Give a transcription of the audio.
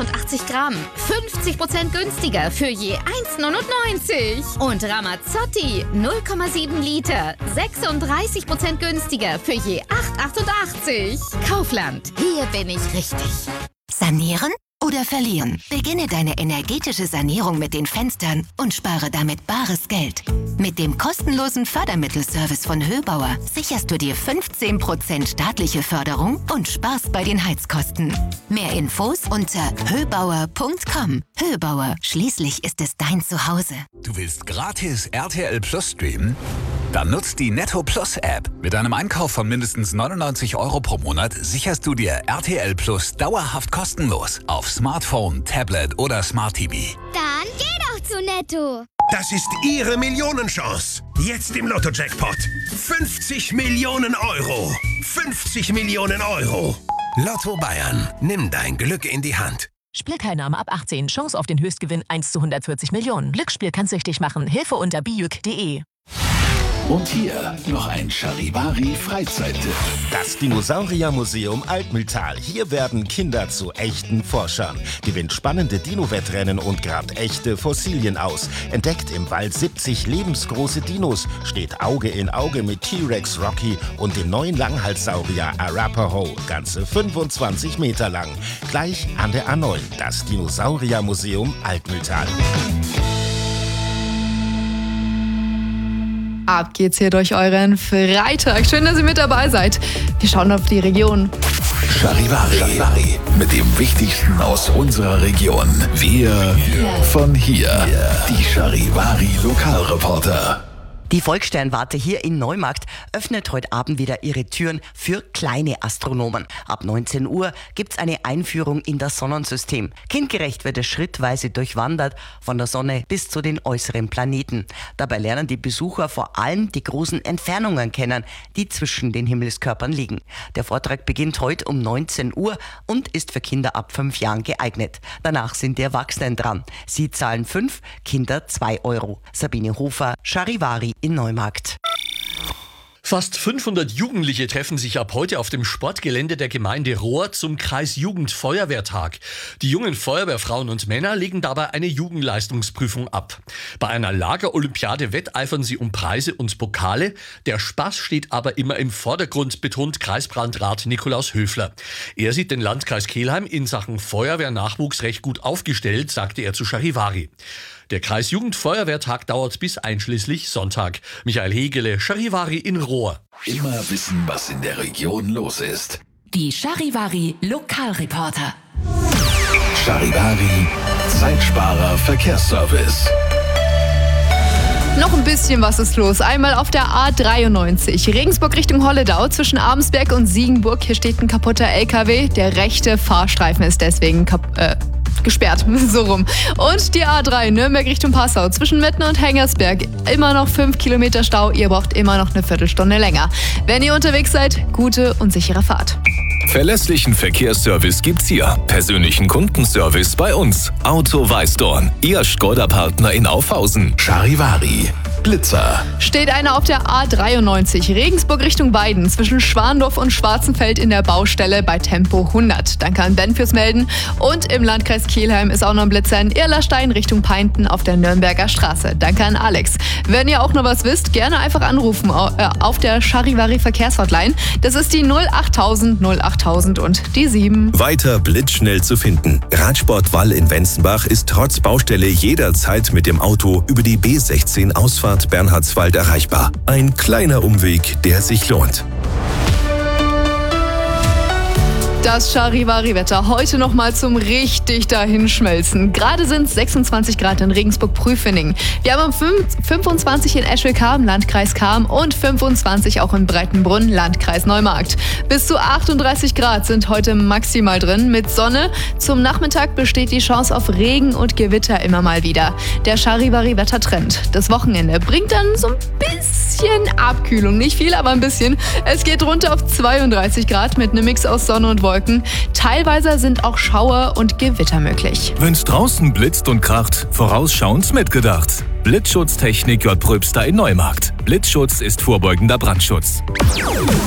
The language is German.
82 Gramm. 50% günstiger für je 1,99. Und Ramazzotti 0,7 Liter. 36% günstiger für je 8,88. Kaufland, hier bin ich richtig. Sanieren oder verlieren? Beginne deine energetische Sanierung mit den Fenstern und spare damit bares Geld. Mit dem kostenlosen Fördermittelservice von Höbauer sicherst du dir 15% staatliche Förderung und sparst bei den Heizkosten. Mehr Infos unter höbauer.com. Höbauer, schließlich ist es dein Zuhause. Du willst gratis RTL Plus streamen? Dann nutzt die Netto Plus App. Mit einem Einkauf von mindestens 99 € pro Monat sicherst du dir RTL Plus dauerhaft kostenlos auf Smartphone, Tablet oder Smart TV. Dann geh doch zu Netto. Das ist Ihre Millionenchance. Jetzt im Lotto-Jackpot. 50 Millionen Euro. 50 Millionen Euro. Lotto Bayern. Nimm dein Glück in die Hand. Spielteilnahme ab 18. Chance auf den Höchstgewinn 1 zu 140 Millionen. Glücksspiel kann süchtig machen. Hilfe unter bijuk.de. Und hier noch ein Charivari-Freizeittipp. Das Dinosauriermuseum Altmühltal. Hier werden Kinder zu echten Forschern. Gewinnt spannende Dino-Wettrennen und grabt echte Fossilien aus. Entdeckt im Wald 70 lebensgroße Dinos. Steht Auge in Auge mit T-Rex Rocky und dem neuen Langhalssaurier Arapaho. Ganze 25 Meter lang. Gleich an der A9. Das Dinosauriermuseum Altmühltal. Ab geht's hier durch euren Freitag. Schön, dass ihr mit dabei seid. Wir schauen auf die Region. Charivari. Mit dem Wichtigsten aus unserer Region. Wir von hier. Die Charivari Lokalreporter. Die Volkssternwarte hier in Neumarkt öffnet heute Abend wieder ihre Türen für kleine Astronomen. Ab 19 Uhr gibt's eine Einführung in das Sonnensystem. Kindgerecht wird es schrittweise durchwandert, von der Sonne bis zu den äußeren Planeten. Dabei lernen die Besucher vor allem die großen Entfernungen kennen, die zwischen den Himmelskörpern liegen. Der Vortrag beginnt heute um 19 Uhr und ist für Kinder ab 5 Jahren geeignet. Danach sind die Erwachsenen dran. Sie zahlen 5, Kinder 2 €. Sabine Hofer, Charivari in Neumarkt. Fast 500 Jugendliche treffen sich ab heute auf dem Sportgelände der Gemeinde Rohr zum Kreisjugendfeuerwehrtag. Die jungen Feuerwehrfrauen und Männer legen dabei eine Jugendleistungsprüfung ab. Bei einer Lagerolympiade wetteifern sie um Preise und Pokale. Der Spaß steht aber immer im Vordergrund, betont Kreisbrandrat Nikolaus Höfler. Er sieht den Landkreis Kelheim in Sachen Feuerwehrnachwuchs recht gut aufgestellt, sagte er zu Charivari. Der Kreisjugendfeuerwehrtag dauert bis einschließlich Sonntag. Michael Hegele, Charivari in Rohr. Immer wissen, was in der Region los ist. Die Charivari Lokalreporter. Charivari Zeitsparer Verkehrsservice. Noch ein bisschen was ist los. Einmal auf der A93, Regensburg Richtung Holledau zwischen Abensberg und Siegenburg. Hier steht ein kaputter LKW. Der rechte Fahrstreifen ist deswegen gesperrt, so rum. Und die A3 Nürnberg Richtung Passau zwischen Metten und Hengersberg. Immer noch 5 Kilometer Stau. Ihr braucht immer noch eine Viertelstunde länger. Wenn ihr unterwegs seid, gute und sichere Fahrt. Verlässlichen Verkehrsservice gibt's hier. Persönlichen Kundenservice bei uns. Auto Weißdorn, Ihr Skoda-Partner in Aufhausen. Charivari Blitzer. Steht einer auf der A93 Regensburg Richtung Weiden zwischen Schwandorf und Schwarzenfeld in der Baustelle bei Tempo 100. Danke an Ben fürs Melden. Und im Landkreis Kelheim ist auch noch ein Blitzer in Irlerstein Richtung Peinten auf der Nürnberger Straße. Danke an Alex. Wenn ihr auch noch was wisst, gerne einfach anrufen auf der Charivari Verkehrshotline. Das ist die 08000 08000 und die 7. Weiter blitzschnell zu finden. Radsport Wall in Wenzenbach ist trotz Baustelle jederzeit mit dem Auto über die B16 Ausfahrt Bernhardswald erreichbar. Ein kleiner Umweg, der sich lohnt. Das Charivari-Wetter heute nochmal zum richtig dahinschmelzen. Gerade sind es 26 Grad in Regensburg-Prüfening. Wir haben 25 in Eschwil-Cham, Landkreis Cham und 25 auch in Breitenbrunn, Landkreis Neumarkt. Bis zu 38 Grad sind heute maximal drin mit Sonne. Zum Nachmittag besteht die Chance auf Regen und Gewitter immer mal wieder. Der Charivari-Wettertrend. Das Wochenende bringt dann so ein bisschen Abkühlung. Nicht viel, aber ein bisschen. Es geht runter auf 32 Grad mit einem Mix aus Sonne und Wolken. Teilweise sind auch Schauer und Gewitter möglich. Wenn's draußen blitzt und kracht, vorausschauend mitgedacht. Blitzschutztechnik J. Pröbster in Neumarkt. Blitzschutz ist vorbeugender Brandschutz.